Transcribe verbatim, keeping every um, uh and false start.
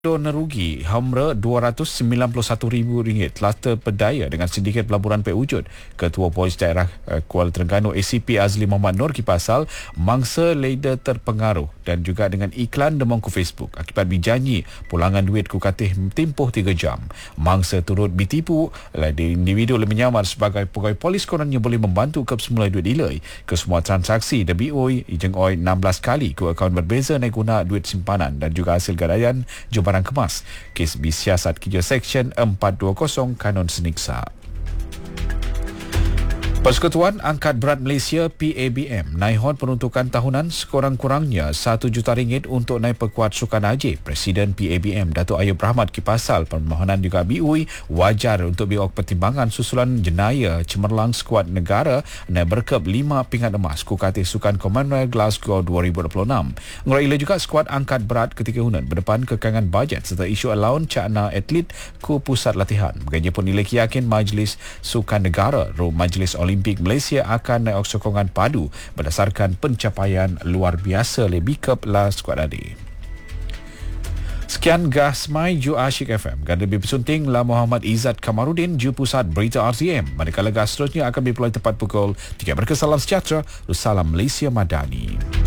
Nerugi Hamra dua ratus sembilan puluh satu ribu ringgit telah terpedaya dengan sindiket pelaburan Pek-Wujud. Ketua Polis Daerah uh, Kuala Terengganu A C P Azli Muhammad Nur kipasal mangsa leder terpengaruh dan juga dengan iklan demong ke Facebook akibat berjanji pulangan duit ku katih tempoh tiga jam. Mangsa turut ditipu oleh individu yang menyamar sebagai pegawai polis kononnya boleh membantu ke semula duit delay ke semua transaksi dan B O I ijeng oi enam belas kali ke akaun berbeza naik guna duit simpanan dan juga hasil gadaian jumpa barang kemas. Kes bersiasat kerja Seksyen empat dua kosong Kanun Seniksa. Persekutuan Angkat Berat Malaysia P A B M naihon peruntukan tahunan sekurang-kurangnya satu juta ringgit untuk naik perkuat sukan Aceh. Presiden P A B M Datuk Ayub Rahmat kipasal permohonan juga B U I wajar untuk biok pertimbangan susulan jenayah cemerlang skuad negara naik berkeb lima pingat emas ku katih sukan Commonwealth Glasgow dua ribu dua puluh enam. Ngeraila juga skuad angkat berat ketika hunan berdepan kekangan bajet serta isu allowance cakna atlet ku pusat latihan. Bagainya pun nilai yakin Majlis Sukan Negara Ru Majlis Olimpik Malaysia akan naik sokongan padu berdasarkan pencapaian luar biasa lebih ke la skuad adi. Sekian Gasmai Ju Asyik F M. Ganda lebih bersunting lah Muhammad Izzat Kamarudin Ju Pusat Berita R T M. Manakala gas seterusnya akan berpulai tepat pukul tiga. Berkesalam sejahtera. Salam Malaysia Madani.